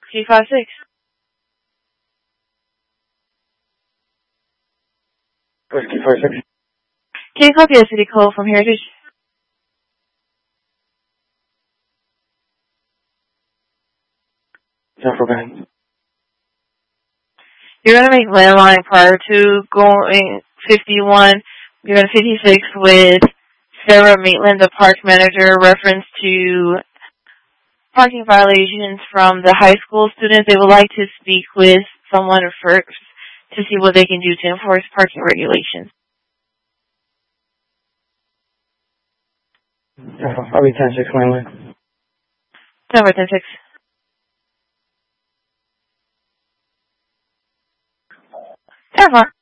G56. Whiskey 46. Can you copy a city code from Heritage? Central Bank. You're going to make landline prior to going 51. You're going to 56 with Sarah Maitland, the park manager, reference to parking violations from the high school students. They would like to speak with someone first to see what they can do to enforce parking regulations. I'll be 10-6 landline. Number 10-6. Terrifying.